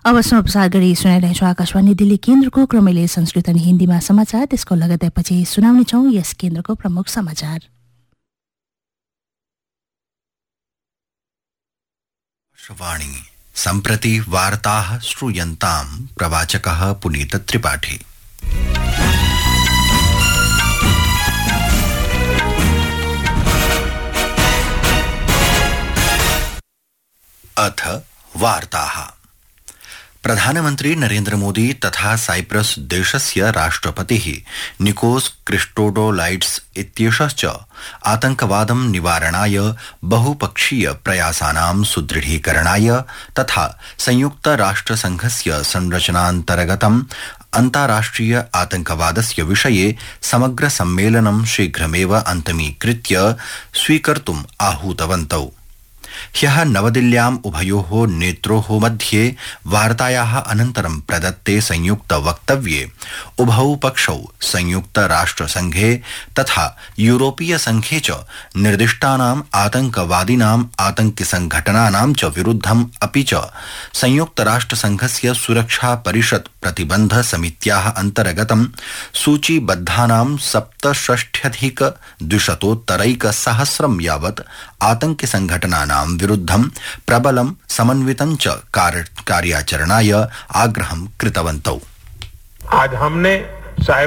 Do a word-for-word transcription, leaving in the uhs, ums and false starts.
अवसरमा प्रसार गरी सुनाइरहेछ आकाशवाणी दिल्ली केन्द्रको क्रमैले संस्कृत अनि हिन्दीमा समाचार। त्यसको लगतैपछि सुनाउनेछौँ यस केन्द्रको प्रमुख समाचार। वाणी सम्प्रति वार्ताः श्रूयन्तां प्रवाचकः पुनीत त्रिपाठी। अथ वार्ताः। प्रधानमन्त्री नरेन्द्र मोदी तथा साइप्रस देशस्य राष्ट्रपतिः निकोस क्रिस्टोडोलाइड्स इत्येषश्च आतंकवादं निवारणाय बहुपक्षीय प्रयासानां सुदृढीकरणाय तथा संयुक्त राष्ट्रसंघस्य संरचनान्तर्गतम् अन्ताराष्ट्रिय आतंकवादस्य विषये समग्र सम्मेलनं शीघ्रमेव अन्तमीकृत्य स्वीकर्तुम् आहूतवन्तौ। ह्यः नवदिल्ल्याम् उभयोः नेत्रोः मध्ये वार्तायाः अनन्तरं प्रदत्ते संयुक्त वक्तव्ये उभौ पक्षौ संयुक्त राष्ट्रसंघे तथा यूरोपीय संघे च निर्दिष्टानाम् आतंकवादिनाम् आतंकिसंघटनानां च विरुद्धम् अपि च संयुक्त राष्ट्रसंघस्य सुरक्षा परिषत् प्रतिबन्ध समित्याः अन्तर्गतं सूचीबद्धानां सप्तषष्ट्यधिक द्विशतोत्तरैकसहस्रं यावत् आतंकिसंघटनानां विरुद्धं प्रबलं समन्वितं च कार्याचरणाय आग्रहं कृतवन्तौ। आज हमने